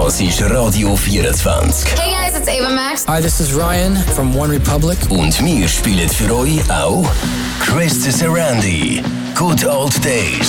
Das ist Radio 24. Hey guys, it's Ava Max. Hi, this is Ryan from One Republic. Und wir spielen für euch auch Chris Sarandi, Good Old Days.